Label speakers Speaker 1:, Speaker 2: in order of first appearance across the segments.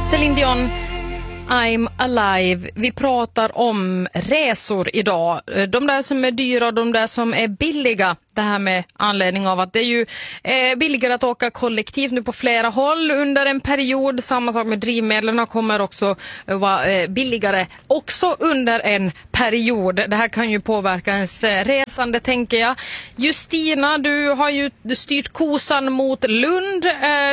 Speaker 1: Céline Dion, I'm alive. Vi pratar om resor idag. De där som är dyra och de där som är billiga. Det här med anledning av att det är ju billigare att åka kollektivt nu på flera håll under en period. Samma sak med drivmedlen kommer också vara billigare också under en period. Det här kan ju påverka ens resande, tänker jag. Justina, du har ju styrt kosan mot Lund.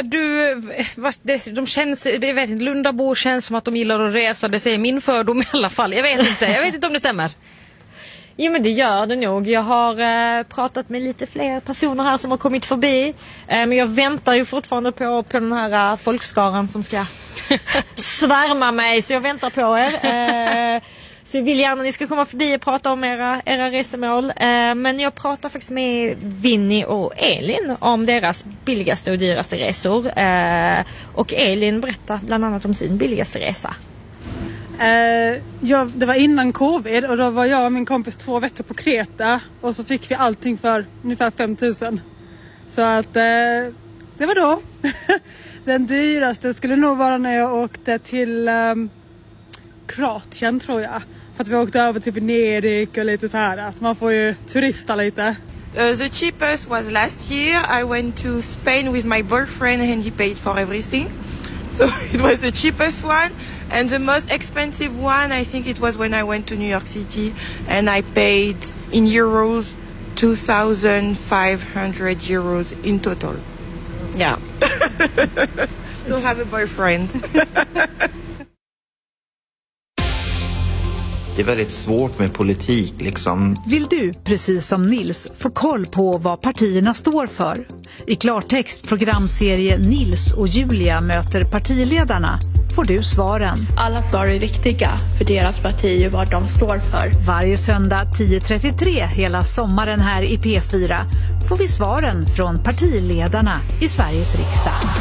Speaker 1: Lundabor känns som att de gillar att resa. Det säger min fördom i alla fall. Jag vet inte om det stämmer.
Speaker 2: Jo, men det gör det nog. Jag har pratat med lite fler personer här som har kommit förbi. Men jag väntar ju fortfarande på den här folkskaran som ska svärma mig. Så jag väntar på er. Så jag vill gärna att ni ska komma förbi och prata om era resemål. Men jag pratar faktiskt med Vinny och Elin om deras billigaste och dyraste resor. Och Elin berättar bland annat om sin billigaste resa.
Speaker 3: Det var innan covid och då var jag och min kompis 2 veckor på Kreta och så fick vi allting för ungefär 5 000. Så att det var då. Den dyraste skulle nog vara när jag åkte till Kroatien, tror jag. För att vi åkte över till Venedig och lite så här. Så man får ju turista lite.
Speaker 4: The cheapest was last year. I went to Spain with my boyfriend and he paid for everything. So it was the cheapest one. And the most expensive one, I think it was when I went to New York City and I paid in euros 2,500 euros in total. Yeah. So have a boyfriend.
Speaker 5: Det är väldigt svårt med politik liksom.
Speaker 6: Vill du, precis som Nils, få koll på vad partierna står för? I klartext programserie Nils och Julia möter partiledarna får du svaren.
Speaker 7: Alla svar är viktiga för deras parti och vad de står för.
Speaker 6: Varje söndag 10.33 hela sommaren här i P4 får vi svaren från partiledarna i Sveriges riksdag.